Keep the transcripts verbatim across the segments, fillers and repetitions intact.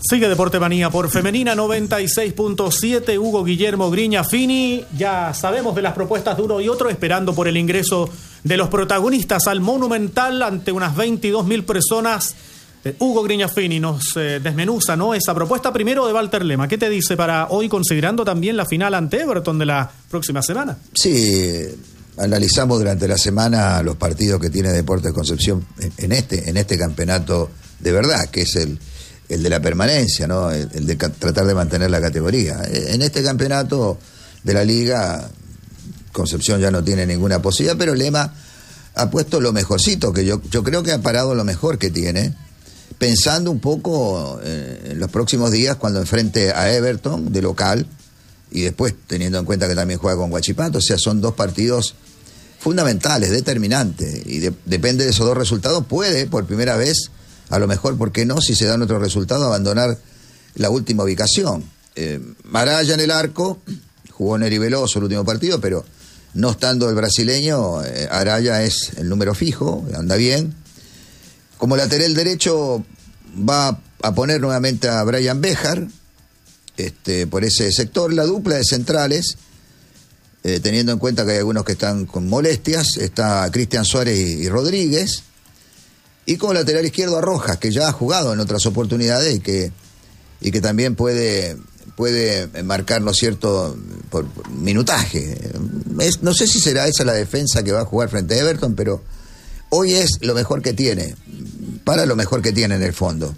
Sigue Deporte Manía por Femenina noventa y seis punto siete. Hugo Guillermo Griña Fini. Ya sabemos de las propuestas de uno y otro, esperando por el ingreso de los protagonistas al Monumental ante unas veintidós mil personas. Eh, Hugo Griña Fini nos eh, desmenuza, ¿no?, esa propuesta primero de Walter Lema. ¿Qué te dice para hoy, considerando también la final ante Everton de la próxima semana? Sí, analizamos durante la semana los partidos que tiene Deportes Concepción en este, en este campeonato de verdad, que es el el de la permanencia, ¿no? El, el de ca- tratar de mantener la categoría. En este campeonato de la Liga, Concepción ya no tiene ninguna posibilidad, pero Lema ha puesto lo mejorcito, que yo, yo creo que ha parado lo mejor que tiene, pensando un poco eh, en los próximos días cuando enfrente a Everton de local, y después teniendo en cuenta que también juega con Huachipato. O sea, son dos partidos fundamentales, determinantes, y de, depende de esos dos resultados, puede por primera vez, a lo mejor, ¿por qué no? Si se dan otros resultados, abandonar la última ubicación. Eh, Araya en el arco, jugó Neri Veloso el último partido, pero no estando el brasileño, eh, Araya es el número fijo, anda bien. Como lateral derecho va a poner nuevamente a Brian Béjar, este, por ese sector. La dupla de centrales, eh, teniendo en cuenta que hay algunos que están con molestias, está Cristian Suárez y, y Rodríguez. Y como lateral izquierdo a Rojas, que ya ha jugado en otras oportunidades y que, y que también puede, puede marcar, ¿no es cierto?, por minutaje. Es, no sé si será esa la defensa que va a jugar frente a Everton, pero hoy es lo mejor que tiene, para lo mejor que tiene en el fondo.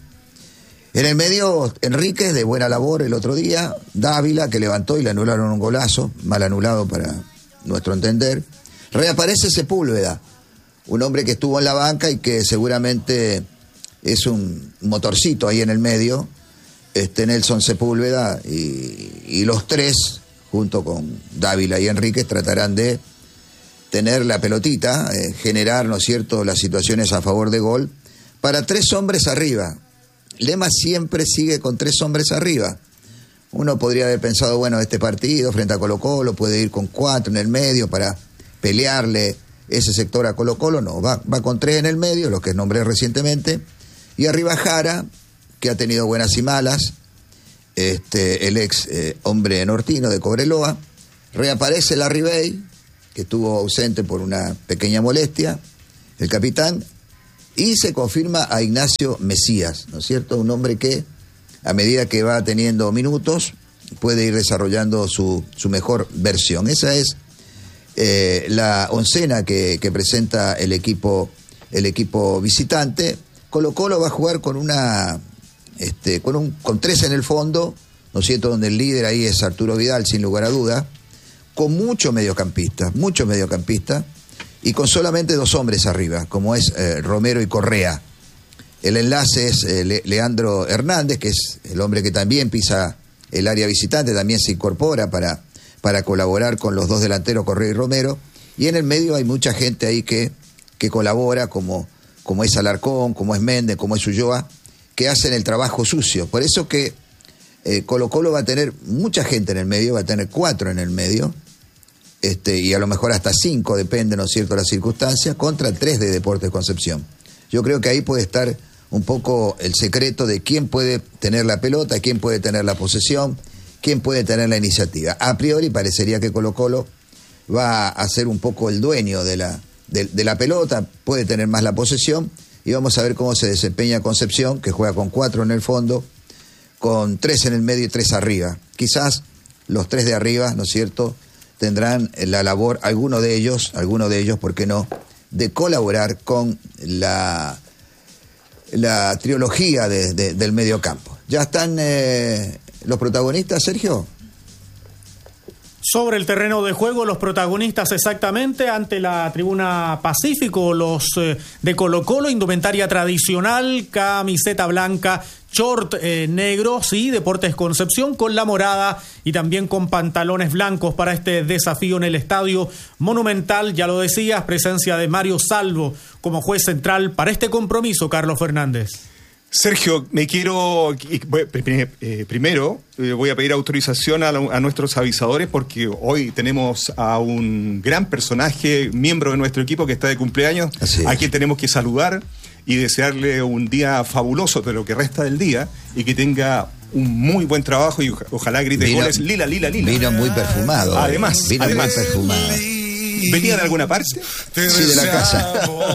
En el medio, Enríquez, de buena labor el otro día. Dávila, que levantó y le anularon un golazo, mal anulado para nuestro entender. Reaparece Sepúlveda, un hombre que estuvo en la banca y que seguramente es un motorcito ahí en el medio, este Nelson Sepúlveda, y, y los tres, junto con Dávila y Enríquez, tratarán de tener la pelotita, eh, generar, ¿no es cierto?, las situaciones a favor de gol, para tres hombres arriba. Lema siempre sigue con tres hombres arriba. Uno podría haber pensado, bueno, este partido frente a Colo-Colo puede ir con cuatro en el medio para pelearle ese sector a Colo-Colo. No, va, va con tres en el medio, los que nombré recientemente, y arriba Jara, que ha tenido buenas y malas, este, el ex eh, hombre nortino de Cobreloa. Reaparece Larry Bay, que estuvo ausente por una pequeña molestia, el capitán, y se confirma a Ignacio Mesías, ¿no es cierto? Un hombre que, a medida que va teniendo minutos, puede ir desarrollando su, su mejor versión. Esa es Eh, la oncena que, que presenta el equipo, el equipo visitante. Colo-Colo va a jugar con una este, con un con tres en el fondo, ¿no es cierto?, donde el líder ahí es Arturo Vidal, sin lugar a duda, con muchos mediocampistas, muchos mediocampistas, y con solamente dos hombres arriba, como es eh, Romero y Correa. El enlace es eh, Le- Leandro Hernández, que es el hombre que también pisa el área visitante, también se incorpora para para colaborar con los dos delanteros, Correa y Romero, y en el medio hay mucha gente ahí que, que colabora, como, como es Alarcón, como es Méndez, como es Ulloa, que hacen el trabajo sucio. Por eso que eh, Colo-Colo va a tener mucha gente en el medio, va a tener cuatro en el medio, este, y a lo mejor hasta cinco, depende, ¿no es cierto?, las circunstancias, contra tres de Deportes Concepción. Yo creo que ahí puede estar un poco el secreto de quién puede tener la pelota, quién puede tener la posesión, quién puede tener la iniciativa. A priori parecería que Colo-Colo va a ser un poco el dueño de la, de, de la pelota, puede tener más la posesión, y vamos a ver cómo se desempeña Concepción, que juega con cuatro en el fondo, con tres en el medio y tres arriba. Quizás los tres de arriba, ¿no es cierto?, tendrán la labor, alguno de ellos, alguno de ellos, ¿por qué no?, de colaborar con la, la trilogía de, de, del mediocampo. Ya están eh, los protagonistas, Sergio. Sobre el terreno de juego, los protagonistas exactamente ante la tribuna Pacífico, los eh, de Colo-Colo, indumentaria tradicional, camiseta blanca, short eh, negro, sí, Deportes Concepción, con la morada y también con pantalones blancos para este desafío en el Estadio Monumental. Ya lo decías, presencia de Mario Salvo como juez central para este compromiso, Carlos Fernández. Sergio, me quiero, eh, primero eh, voy a pedir autorización a, la, a nuestros avisadores porque hoy tenemos a un gran personaje, miembro de nuestro equipo que está de cumpleaños, a quien tenemos que saludar. y desearle un día fabuloso de lo que resta del día y que tenga un muy buen trabajo y ojalá grite vino, goles lila, lila, lila. Vino muy perfumado. Además, vino además. muy perfumado. ¿Venía de alguna parte? Sí, de la casa.